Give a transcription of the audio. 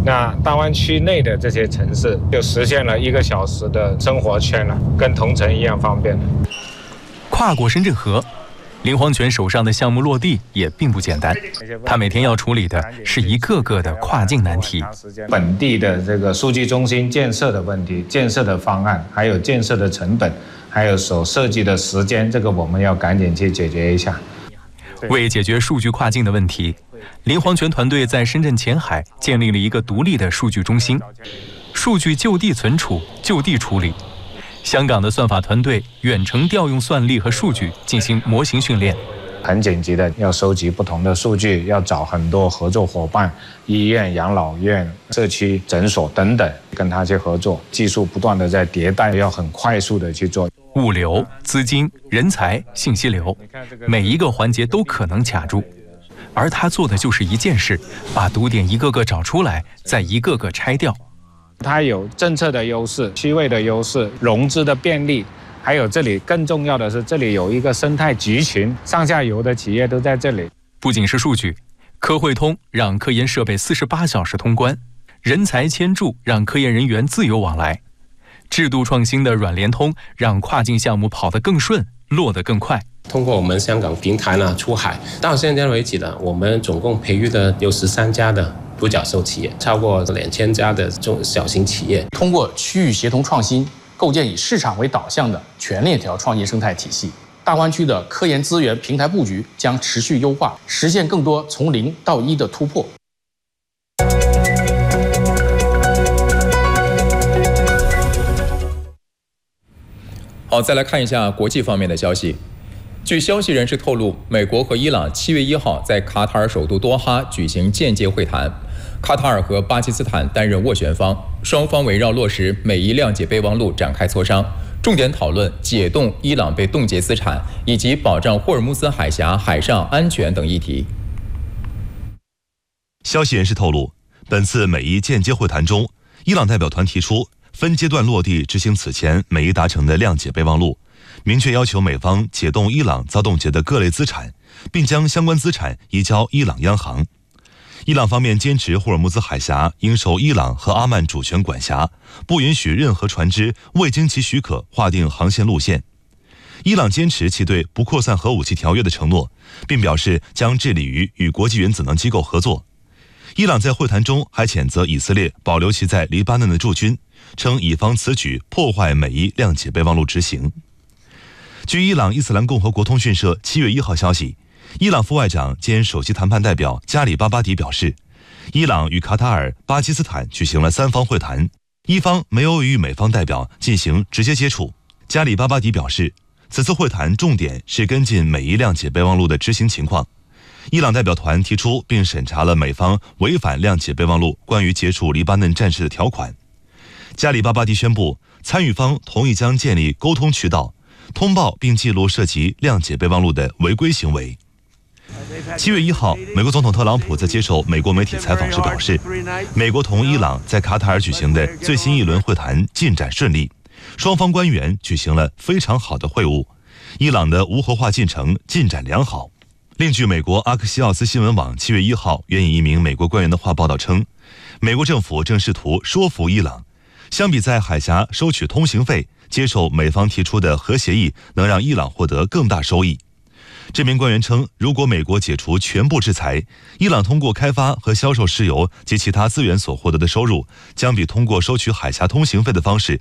那大湾区内的这些城市就实现了1个小时的生活圈了，跟同城一样方便了。 跨过深圳河，林黄泉手上的项目落地也并不简单，他每天要处理的是一个个的跨境难题。 本地的这个数据中心建设的问题、建设的方案，还有建设的成本，还有所设计的时间，这个我们要赶紧去解决一下。 为解决数据跨境的问题，林黄泉团队在深圳前海建立了一个独立的数据中心，数据就地存储、就地处理。香港的算法团队远程调用算力和数据进行模型训练， 很紧急的要收集不同的数据，要找很多合作伙伴，医院、养老院、社区诊所等等，跟他去合作，技术不断的在迭代，要很快速的去做。 物流、资金、人才、信息流，每一个环节都可能卡住，而他做的就是一件事，把堵点一个个找出来，再一个个拆掉。 它有政策的优势、区位的优势、融资的便利，还有这里更重要的是，这里有一个生态集群，上下游的企业都在这里。 不仅是数据，科汇通让科研设备48小时通关，人才签注让科研人员自由往来，制度创新的软联通让跨境项目跑得更顺，落得更快。 通过我们香港平台呢出海，到现在为止呢，我们总共培育的有13家的独角兽企业，超过2000家的中小型企业。 通过区域协同创新，构建以市场为导向的全链条创业生态体系。大湾区的科研资源平台布局将持续优化，实现更多从0到1的突破。 好，再来看一下国际方面的消息。据消息人士透露，美国和伊朗7月1号在卡塔尔首都多哈举行间接会谈，卡塔尔和巴基斯坦担任斡旋方，双方围绕落实美伊谅解备忘录展开磋商，重点讨论解冻伊朗被冻结资产以及保障霍尔木兹海峡海上安全等议题。 消息人士透露，本次美伊间接会谈中，伊朗代表团提出分阶段落地执行此前美伊达成的谅解备忘录，明确要求美方解冻伊朗遭冻结的各类资产，并将相关资产移交伊朗央行。伊朗方面坚持霍尔木兹海峡应受伊朗和阿曼主权管辖，不允许任何船只未经其许可划定航线路线。伊朗坚持其对不扩散核武器条约的承诺，并表示将致力于与国际原子能机构合作。伊朗在会谈中还谴责以色列保留其在黎巴嫩的驻军，称以方此举破坏美伊谅解备忘录执行。据伊朗伊斯兰共和国通讯社7月1号消息，伊朗副外长兼首席谈判代表加里巴巴迪表示，伊朗与卡塔尔、巴基斯坦举行了3方会谈，伊方没有与美方代表进行直接接触。加里巴巴迪表示，此次会谈重点是跟进美伊谅解备忘录的执行情况。伊朗代表团提出并审查了美方违反谅解备忘录关于结束黎巴嫩战事的条款。加里巴巴迪宣布，参与方同意将建立沟通渠道，通报并记录涉及谅解备忘录的违规行为。7月1号，美国总统特朗普在接受美国媒体采访时表示，美国同伊朗在卡塔尔举行的最新一轮会谈进展顺利，双方官员举行了非常好的会晤，伊朗的无核化进程进展良好。另据美国阿克西奥斯新闻网7月1号援引一名美国官员的话报道称，美国政府正试图说服伊朗，相比在海峡收取通行费，接受美方提出的核协议能让伊朗获得更大收益。这名官员称，如果美国解除全部制裁，伊朗通过开发和销售石油及其他资源所获得的收入，将比通过收取海峡通行费的方式